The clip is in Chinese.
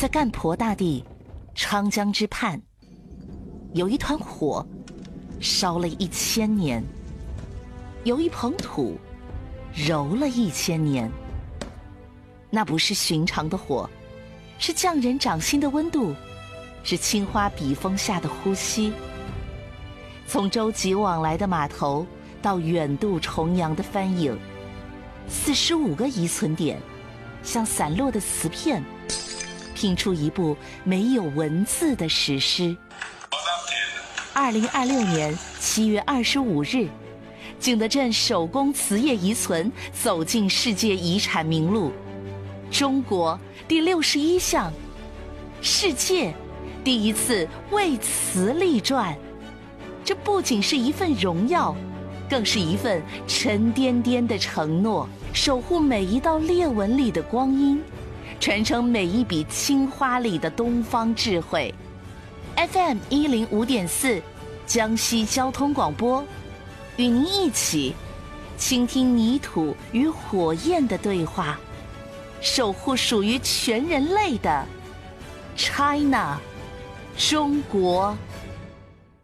在干婆大地昌江之畔，有一团火烧了1000年，有一捧土揉了1000年。那不是寻常的火，是匠人掌心的温度，是青花笔锋下的呼吸。从舟楫往来的码头到远渡重洋的帆影，45个遗存点像散落的瓷片，拼出一部没有文字的史诗。2026年7月25日，景德镇手工瓷业遗存走进世界遗产名录，中国第61项，世界第一次为瓷立传。这不仅是一份荣耀，更是一份沉甸甸的承诺，守护每一道裂纹里的光阴，传承每一笔青花里的东方智慧。FM 105.4，江西交通广播，与您一起倾听泥土与火焰的对话，守护属于全人类的 China 中国。